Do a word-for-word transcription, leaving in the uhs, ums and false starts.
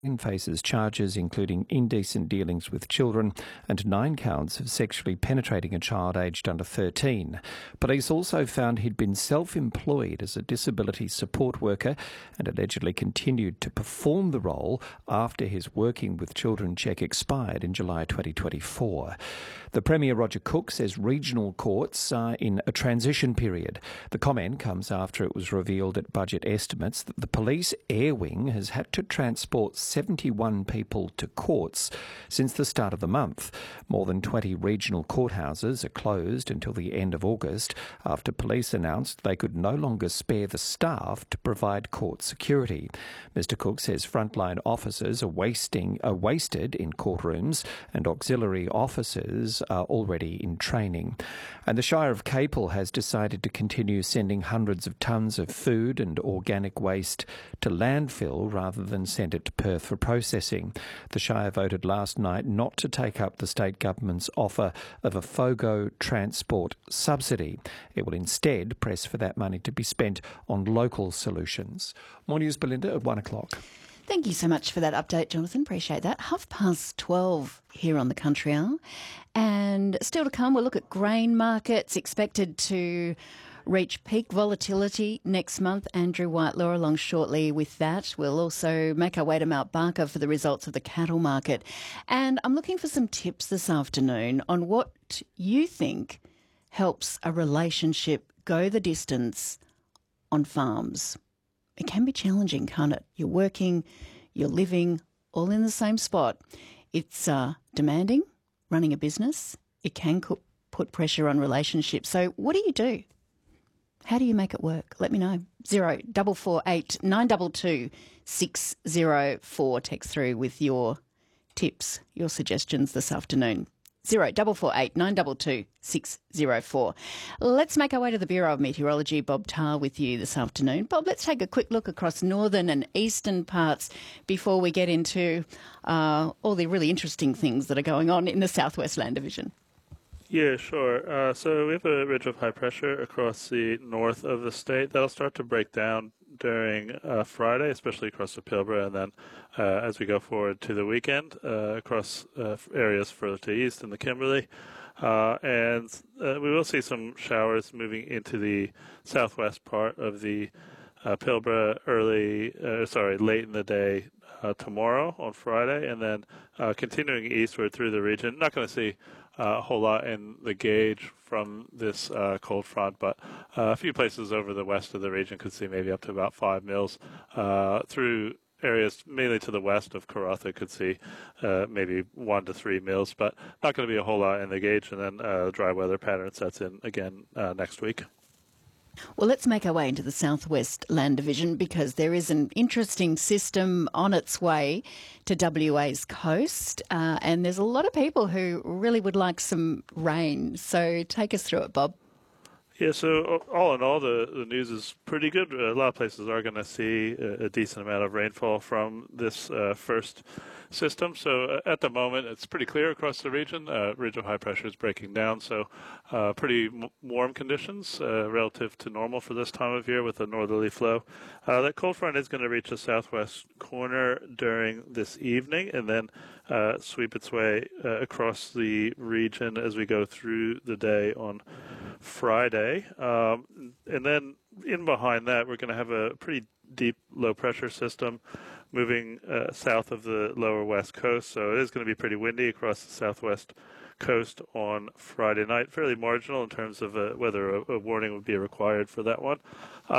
faces charges including indecent dealings with children and nine counts of sexually penetrating a child aged under thirteen. Police also found he'd been self-employed as a disability support worker and allegedly continued to perform the role after his Working with Children check expired in July twenty twenty-four. The Premier, Roger Cook, says regional courts are in a transition period. The comment comes after it was revealed at budget estimates that the police air wing has had to transport seventy-one people to courts since the start of the month. More than twenty regional courthouses are closed until the end of August after police announced they could no longer spare the staff to provide court security. Mister Cook says frontline officers are wasting are wasted in courtrooms and auxiliary officers are already in training. And the Shire of Capel has decided to continue sending hundreds of tonnes of food and organic waste to landfill rather than send it to Perth for processing. The Shire voted last night not to take up the state government's offer of a FOGO transport subsidy. It will instead press for that money to be spent on local solutions. More news, Belinda, at one o'clock. Thank you so much for that update, Jonathan. Appreciate that. Half past twelve here on the Country Hour. And still to come, we'll look at grain markets expected to reach peak volatility next month. Andrew Whitelaw along shortly with that. We'll also make our way to Mount Barker for the results of the cattle market. And I'm looking for some tips this afternoon on what you think helps a relationship go the distance on farms. It can be challenging, can't it? You're working, you're living, all in the same spot. It's uh, demanding, running a business. It can co- put pressure on relationships. So what do you do? How do you make it work? Let me know. Zero double four eight nine double two six zero four. Text through with your tips, your suggestions this afternoon. Zero double four eight nine double two six zero four. Let's make our way to the Bureau of Meteorology. Bob Tarr with you this afternoon. Bob, let's take a quick look across northern and eastern parts before we get into uh, all the really interesting things that are going on in the Southwest Land Division. Yeah, sure. Uh, so we have a ridge of high pressure across the north of the state. That'll start to break down during uh, Friday, especially across the Pilbara, and then uh, as we go forward to the weekend, uh, across uh, areas further to the east in the Kimberley. Uh, and uh, we will see some showers moving into the southwest part of the uh, Pilbara early, uh, sorry, late in the day uh, tomorrow on Friday, and then uh, continuing eastward through the region. Not going to see Uh, a whole lot in the gauge from this uh, cold front, but uh, a few places over the west of the region could see maybe up to about five mils. Uh, through areas mainly to the west of Karratha could see uh, maybe one to three mils, but not going to be a whole lot in the gauge. And then uh, dry weather pattern sets in again uh, next week. Well, let's make our way into the Southwest Land Division because there is an interesting system on its way to W A's coast, uh, and there's a lot of people who really would like some rain. So take us through it, Bob. Yeah, so all in all, the, the news is pretty good. A lot of places are going to see a, a decent amount of rainfall from this uh, first system. So uh, at the moment, it's pretty clear across the region. Uh, ridge of high pressure is breaking down, so uh, pretty m- warm conditions uh, relative to normal for this time of year with a northerly flow. Uh, that cold front is going to reach the southwest corner during this evening and then uh, sweep its way uh, across the region as we go through the day on Friday. Um, and then in behind that, we're going to have a pretty deep low pressure system moving uh, south of the lower west coast. So it is going to be pretty windy across the southwest coast on Friday night. Fairly marginal in terms of uh, whether a, a warning would be required for that one.